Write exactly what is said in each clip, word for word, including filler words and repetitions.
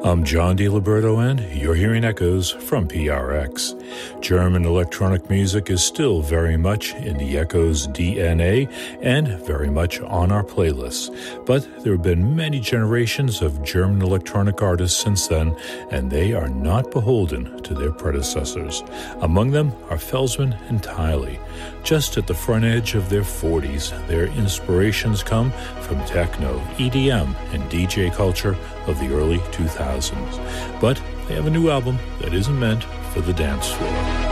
I'm John DiLiberto, and you're hearing Echoes from P R X. German electronic music is still very much in the Echoes D N A and very much on our playlists. But there have been many generations of German electronic artists since then, and they are not beholden to their predecessors. Among them are Felsman and Tylee. Just at the front edge of their forties, their inspirations come from techno, E D M, and D J culture of the early two thousands. But they have a new album that isn't meant for the dance floor.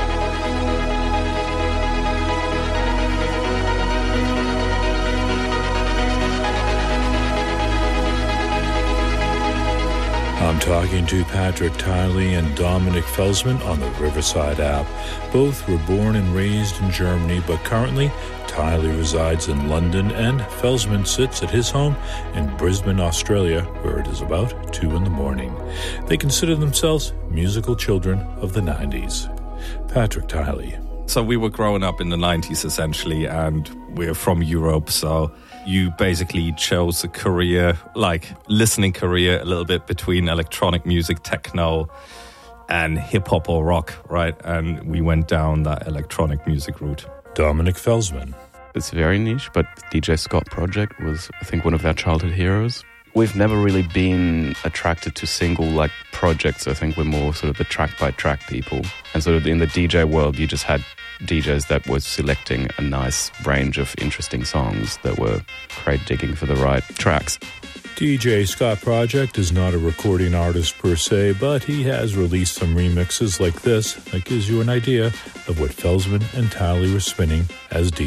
I'm talking to Patrick Tylee and Dominic Felsman on the Riverside app. Both were born and raised in Germany, but currently Tylee resides in London and Felsman sits at his home in Brisbane, Australia, where it is about two in the morning. They consider themselves musical children of the nineties. Patrick Tylee. So we were growing up in the nineties, essentially, and we're from Europe, so you basically chose a career, like listening career, a little bit between electronic music, techno, and hip-hop or rock, right? And we went down that electronic music route. Dominic Felsman. It's very niche, but D J Scott Project was, I think, one of their childhood heroes. We've never really been attracted to single like projects. I think we're more sort of the track-by-track people. And sort of in the D J world, you just had D Js that were selecting a nice range of interesting songs that were crate digging for the right tracks. D J Scott Project is not a recording artist per se, but he has released some remixes like this that gives you an idea of what Felsman and Tylee were spinning as D Js.